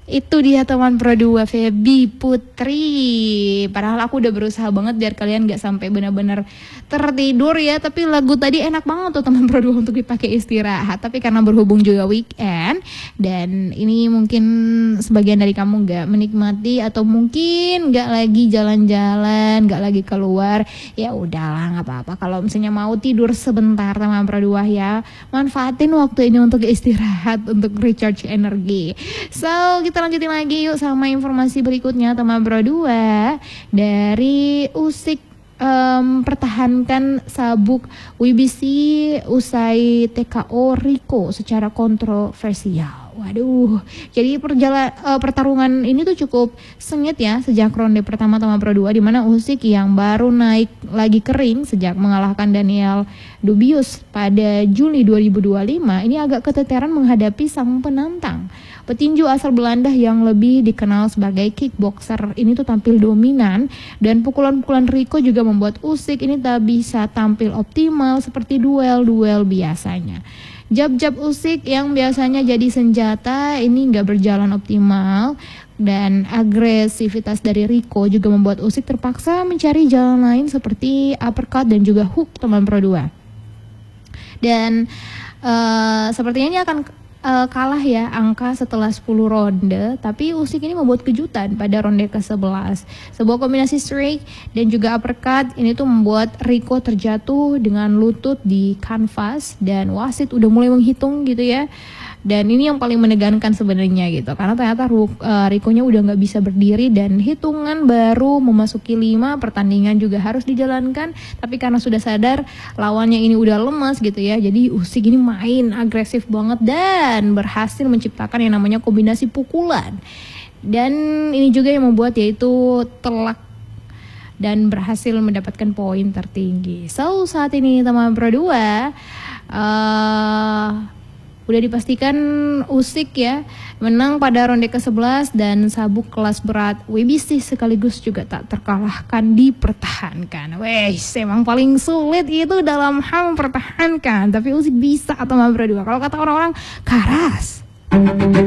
Itu dia teman Pro 2 Feby Putri. Padahal aku udah berusaha banget biar kalian gak sampai benar-benar tertidur ya. Tapi lagu tadi enak banget tuh teman Pro 2 untuk dipakai istirahat. Tapi karena berhubung juga weekend, dan ini mungkin sebagian dari kamu gak menikmati, atau mungkin gak lagi jalan-jalan, gak lagi keluar, ya udahlah gak apa-apa. Kalau misalnya mau tidur sebentar teman Pro 2 ya, manfaatin waktu ini untuk istirahat, untuk recharge energi. So kita lanjutin lagi yuk sama informasi berikutnya teman Pro 2. Dari Usik pertahankan sabuk WBC usai TKO Rico secara kontroversial. Waduh, jadi pertarungan ini tuh cukup sengit ya sejak ronde pertama teman Pro 2, di mana Usyk yang baru naik lagi kering sejak mengalahkan Daniel Dubious pada Juli 2025 ini agak keteteran menghadapi sang penantang. Petinju asal Belanda yang lebih dikenal sebagai kickboxer ini tuh tampil dominan, dan pukulan-pukulan Rico juga membuat Usyk ini tak bisa tampil optimal seperti duel-duel biasanya. Jab-jab Usyk yang biasanya jadi senjata ini nggak berjalan optimal, dan agresivitas dari Rico juga membuat Usyk terpaksa mencari jalan lain seperti uppercut dan juga hook teman Pro 2. Dan sepertinya ini akan kalah ya angka setelah 10 ronde, tapi Usyk ini membuat kejutan pada ronde ke-11. Sebuah kombinasi strike dan juga uppercut ini tuh membuat Rico terjatuh dengan lutut di kanvas, dan wasit udah mulai menghitung gitu ya. Dan ini yang paling menegangkan sebenarnya gitu, karena ternyata Rico-nya udah nggak bisa berdiri, dan hitungan baru memasuki 5, pertandingan juga harus dijalankan. Tapi karena sudah sadar lawannya ini udah lemas gitu ya, jadi Usyk ini main agresif banget dan berhasil menciptakan yang namanya kombinasi pukulan. Dan ini juga yang membuat yaitu telak dan berhasil mendapatkan poin tertinggi. So saat ini teman Pro 2 udah dipastikan Usyk ya menang pada ronde ke-11, dan sabuk kelas berat WBC sekaligus juga tak terkalahkan dipertahankan. Wes, emang paling sulit itu dalam hal mempertahankan, tapi Usyk bisa teman Pro 2. Kalau kata orang-orang, karas.